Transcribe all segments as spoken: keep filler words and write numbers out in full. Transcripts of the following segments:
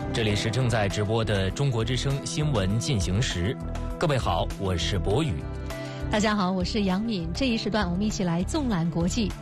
这里是正在直播的中国之声新闻进行时，各位好，我是博宇。 大家好，我是杨敏。这一时段我们一起来纵览国际。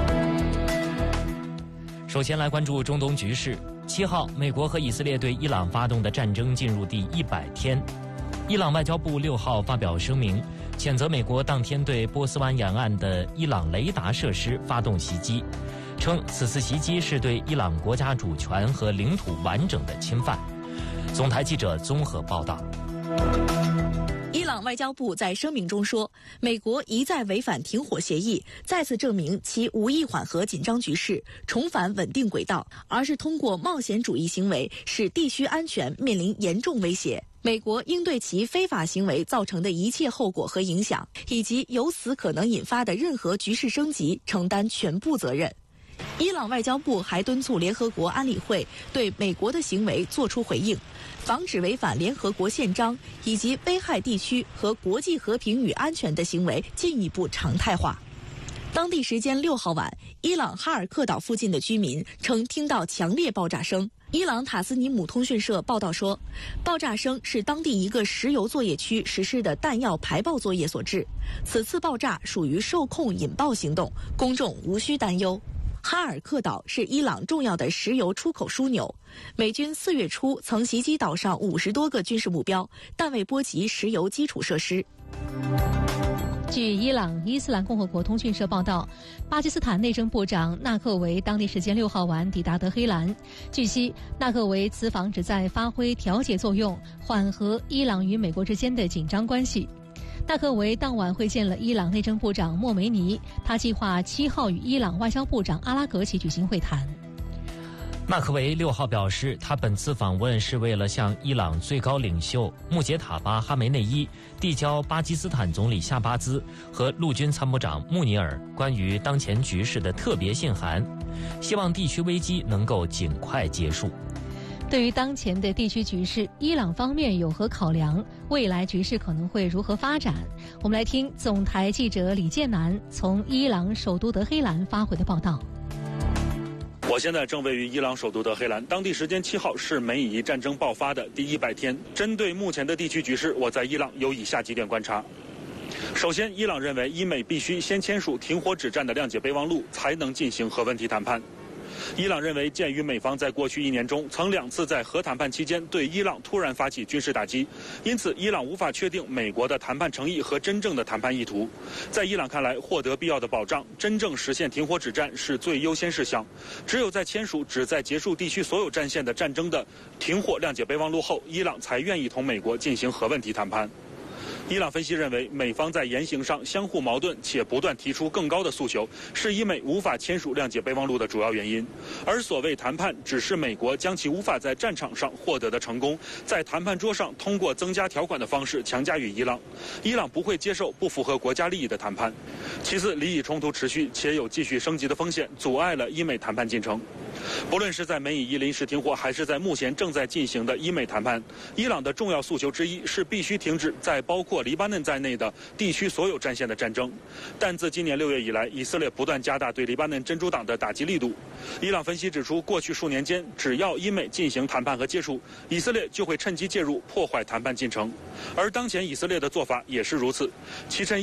首先来关注中东局势。七号，美国和以色列对伊朗发动的战争进入第一百天。伊朗外交部六号发表声明，谴责美国当天对波斯湾沿岸的伊朗雷达设施发动袭击，称此次袭击是对伊朗国家主权和领土完整的侵犯。总台记者综合报道。 伊朗外交部在声明中说，美国一再违反停火协议，再次证明其无意缓和紧张局势，重返稳定轨道，而是通过冒险主义行为使地区安全面临严重威胁。美国应对其非法行为造成的一切后果和影响，以及由此可能引发的任何局势升级承担全部责任。伊朗外交部还敦促联合国安理会对美国的行为作出回应，防止违反联合国宪章以及危害地区和国际和平与安全的行为进一步常态化。当地时间六号晚，伊朗哈尔克岛附近的居民称听到强烈爆炸声。伊朗塔斯尼姆通讯社报道说，爆炸声是当地一个石油作业区实施的弹药排爆作业所致。此次爆炸属于受控引爆行动，公众无需担忧。哈尔克岛是伊朗重要的石油出口枢纽，美军四月初曾袭击岛上五十多个军事目标，但未波及石油基础设施。 据伊朗伊斯兰共和国通讯社报道，巴基斯坦内政部长纳克维当地时间六号晚抵达德黑兰。据悉，纳克维此访旨在发挥调解作用，缓和伊朗与美国之间的紧张关系。纳克维当晚会见了伊朗内政部长莫梅尼，他计划七号与伊朗外交部长阿拉格齐举行会谈。 纳克维六号表示，他本次访问是为了向伊朗最高领袖穆杰塔巴·哈梅内伊递交巴基斯坦总理夏巴兹和陆军参谋长穆尼尔关于当前局势的特别信函，希望地区危机能够尽快结束。 对于当前的地区局势，伊朗方面有何考量？未来局势可能会如何发展？我们来听总台记者李建南从伊朗首都德黑兰发回的报道。 我现在正位于伊朗首都德黑兰，当地时间七号是美以战争爆发的第一百天。针对目前的地区局势，我在伊朗有以下几点观察。首先，伊朗认为伊美必须先签署停火止战的谅解备忘录，才能进行核问题谈判。伊朗认为，鉴于美方在过去一年中曾两次在核谈判期间对伊朗突然发起军事打击，因此伊朗无法确定美国的谈判诚意和真正的谈判意图。在伊朗看来，获得必要的保障，真正实现停火止战是最优先事项。只有在签署旨在结束地区所有战线的战争的停火谅解备忘录后，伊朗才愿意同美国进行核问题谈判。伊朗分析认为，美方在言行上相互矛盾且不断提出更高的诉求，是伊美无法签署谅解备忘录的主要原因。而所谓谈判，只是美国将其无法在战场上获得的成功，在谈判桌上通过增加条款的方式强加于伊朗。伊朗不会接受不符合国家利益的谈判。其次，黎以冲突持续且有继续升级的风险，阻碍了伊美谈判进程。不论是在美以伊临时停火，还是在目前正在进行的伊美谈判，伊朗的重要诉求之一是必须停止在包括黎巴嫩在内的地区所有战线的战争。但自今年六月以来，以色列不断加大对黎巴嫩真主党的打击力度。伊朗分析指出，过去数年间，只要伊美进行谈判和接触，以色列就会趁机介入，破坏谈判进程。而当前以色列的做法也是如此，其趁